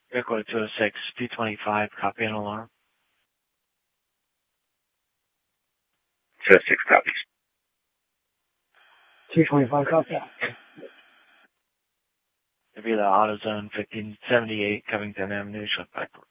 Aircode 206, P25, copy and alarm. 206 copies. 225 copy. It'll be the AutoZone 1578, Covington Avenue, Shut Backwards.